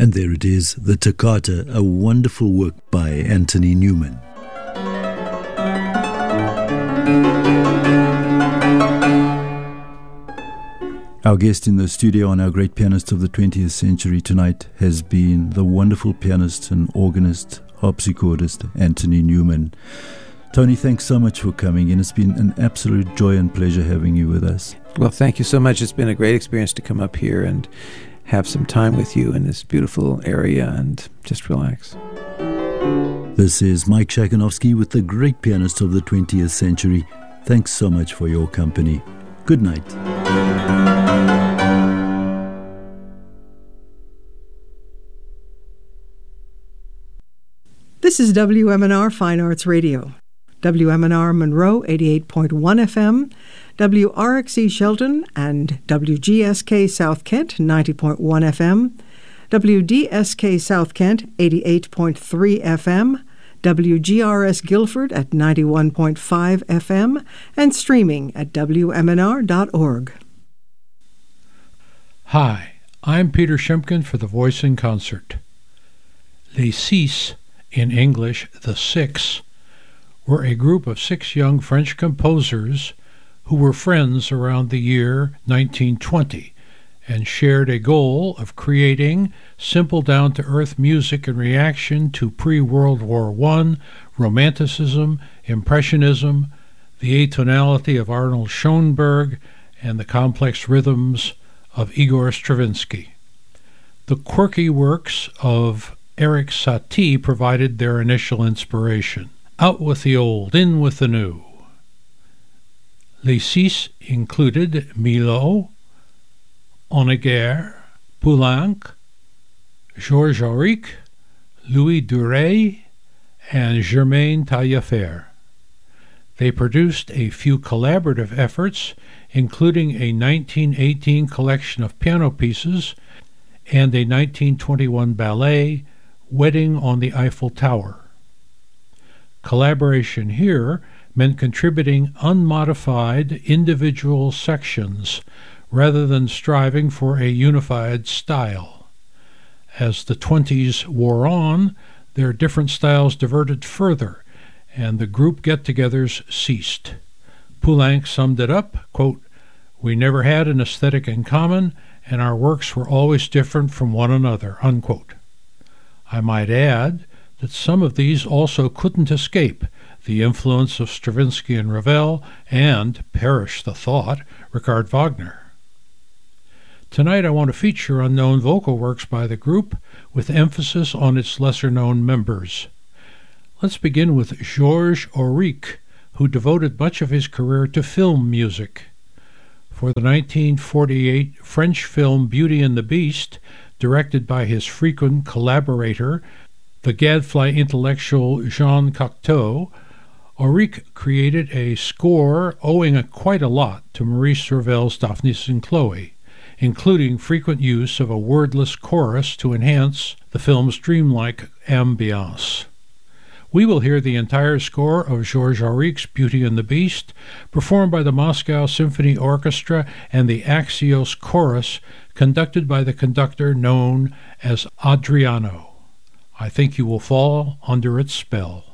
And there it is, the Toccata, a wonderful work by Anthony Newman. Our guest in the studio and our great pianist of the 20th century tonight has been the wonderful pianist and organist, harpsichordist, Anthony Newman. Tony, thanks so much for coming in. It's been an absolute joy and pleasure having you with us. Well, thank you so much. It's been a great experience to come up here and have some time with you in this beautiful area and just relax. This is Mike Shakanowski with the great pianist of the 20th century. Thanks so much for your company. Good night. This is WMNR Fine Arts Radio. WMNR Monroe 88.1 FM, WRXE Shelton and WGSK South Kent 90.1 FM, WDSK South Kent 88.3 FM, WGRS Guilford at 91.5 FM, and streaming at WMNR.org. Hi, I'm Peter Shimkin for The Voice in Concert. Les Six, in English, The Six, were a group of 6 young French composers who were friends around the year 1920 and shared a goal of creating simple, down-to-earth music in reaction to pre-World War I, Romanticism, Impressionism, the atonality of Arnold Schoenberg, and the complex rhythms of Igor Stravinsky. The quirky works of Erik Satie provided their initial inspiration. Out with the old, in with the new. Les Six included Milhaud, Honegger, Poulenc, Georges Auric, Louis Duret, and Germain Taillefer. They produced a few collaborative efforts, including a 1918 collection of piano pieces and a 1921 ballet, Wedding on the Eiffel Tower. Collaboration here meant contributing unmodified individual sections rather than striving for a unified style. As the 20s wore on, their different styles diverted further, and the group get-togethers ceased. Poulenc summed it up, quote, "We never had an aesthetic in common, and our works were always different from one another," unquote. I might add that some of these also couldn't escape the influence of Stravinsky and Ravel and, perish the thought, Richard Wagner. Tonight I want to feature unknown vocal works by the group with emphasis on its lesser-known members. Let's begin with Georges Auric, who devoted much of his career to film music. For the 1948 French film Beauty and the Beast, directed by his frequent collaborator, the gadfly intellectual Jean Cocteau, Auric created a score owing quite a lot to Maurice Ravel's Daphnis and Chloe, including frequent use of a wordless chorus to enhance the film's dreamlike ambiance. We will hear the entire score of Georges Auric's Beauty and the Beast, performed by the Moscow Symphony Orchestra and the Axios Chorus, conducted by the conductor known as Adriano. I think you will fall under its spell.